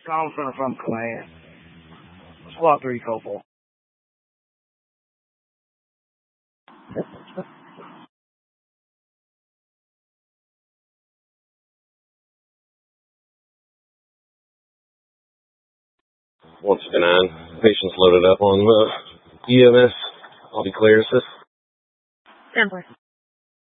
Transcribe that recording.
Thompson from Command. Squad 3 Copal. Once again, patient's loaded up on the EMS. I'll be clear, sis. 10-4.